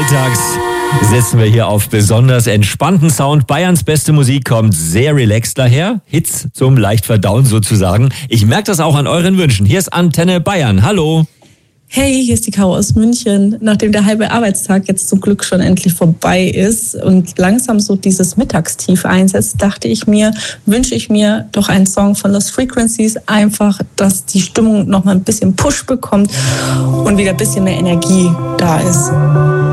Mittags setzen wir hier auf besonders entspannten Sound. Bayerns beste Musik kommt sehr relaxed daher. Hits zum leicht verdauen sozusagen. Ich merke das auch an euren Wünschen. Hier ist Antenne Bayern. Hallo. Hey, hier ist die Caro aus München. Nachdem der halbe Arbeitstag jetzt zum Glück schon endlich vorbei ist und langsam so dieses Mittagstief einsetzt, wünsche ich mir doch einen Song von Lost Frequencies, einfach, dass die Stimmung noch mal ein bisschen Push bekommt und wieder ein bisschen mehr Energie da ist.